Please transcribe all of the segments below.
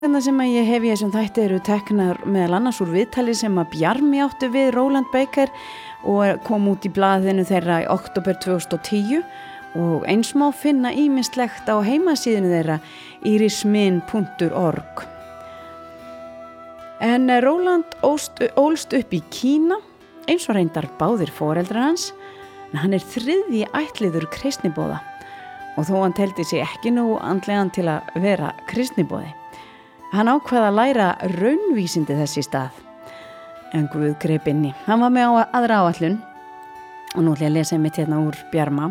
Þetta sem ég hef í þessum þætti eru teknar meðal annars úr viðtali sem að Bjarmi átti við Roland Baker og kom út í blaðinu þeirra í október 2010 og eins má finna ýmislegt á heimasíðinu þeirra irismin.org. En Roland ólst upp í Kína, eins og reyndar báðir foreldrar hans, en hann þriðji ættliður kristniboða og þó hann teldi sig ekki nógu andlegan til að vera kristniboði. Hann ákvað að læra raunvísindi þess í stað, en Guð greip inn í. Hann var með á aðra áætlun og nú ætla ég að lesa einmitt hérna úr Bjarma.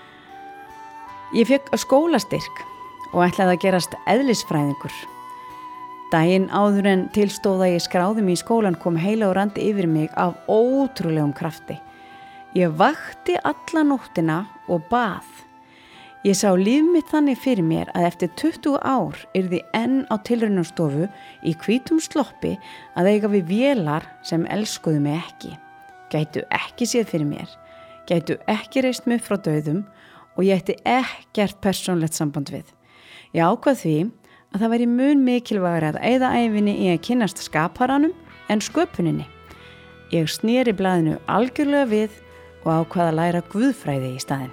Ég fékk skólastyrk og ætlaði að gerast eðlisfræðingur. Daginn áður en tilstóð að ég skráði mig í skólan kom heilagur andi yfir mig af ótrúlegum krafti. Ég vakti alla nóttina og bað. Ég sá líf mitt þannig fyrir mér að eftir 20 ár yrði enn á tilraunastofu í hvítum sloppi að eiga við vélar sem elskuðu mig ekki. Gætu ekki séð fyrir mér, gætu ekki reist mig frá dauðum og ég ætti ekkert persónlegt samband við. Ég ákvað því að það væri mun mikilvægara að eyða ævinni í að kynnast skaparanum en sköpuninni. Ég sneri blaðinu algjörlega við og ákvað að læra guðfræði í staðinn.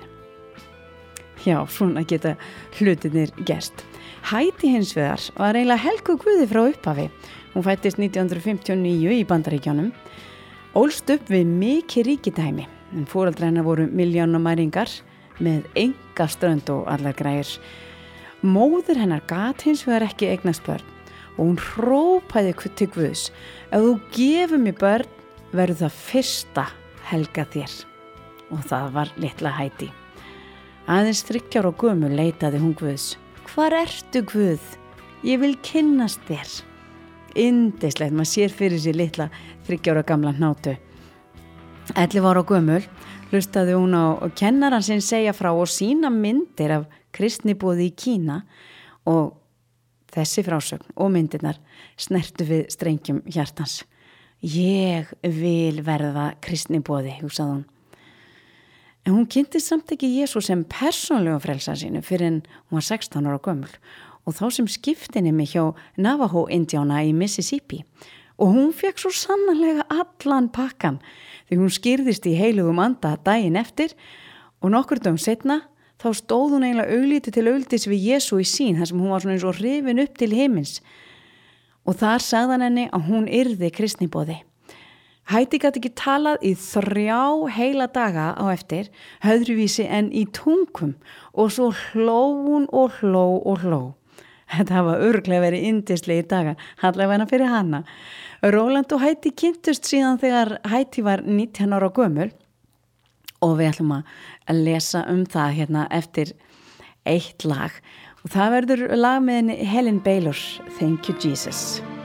Já, svona geta hlutirnir gerst. Heidi hins vegar var eiginlega helguð guði frá upphafi. Hún fæddist 1959 í Bandaríkjunum, ólst upp við mikið ríkidæmi, en foreldrar hennar voru milljónamæringar með enga strönd og allar græjur. Móðir hennar gat hins vegar ekki eignast börn og hún hrópaði til Guðs: ef þú gefur mér börn, verður það fyrsta helga þér. Og það var litla Heidi. Aðeins 30 ára gömul leitaði hún Guðs. Hvar ertu, Guð? Ég vil kynnast þér. Yndislegt, maður sér fyrir sér litla 30 ára gamla hnátu. 11 ára gömul hlustaði hún á kennaran sinn segja frá og sína myndir af kristniboði í Kína og þessi frásögn og myndirnar snertu við strengjum hjartans. Ég vil verða kristniboði, hugsaði hún. En hún kynntist samt ekki Jesú sem persónlega frelsara sínu fyrir en hún var 16 ára gömul og þá sem skiptinemi hjá Navajo-indjána í Mississippi. Og hún fekk svo sannarlega allan pakkan því hún skýrðist í heilugum anda daginn eftir og nokkur dögum seinna þá stóð hún eiginlega augliti til auglitis við Jesú í sín þar sem hún var svona eins og hrifin upp til himins. Og þar sagði hann henni að hún yrði kristniboði. Heidi gat ekki talað í 3 heila daga á eftir, höðruvísi en í tungum og svo hló hún og hló og hló. Þetta hafa örugglega verið yndislegir dagar, allavega fyrir hana. Roland og Heidi kynntust síðan þegar Heidi var 19 ára gömul og við ætlum að lesa það hérna eftir eitt lag. Og það verður lag með Helen Baylor, Thank You Jesus.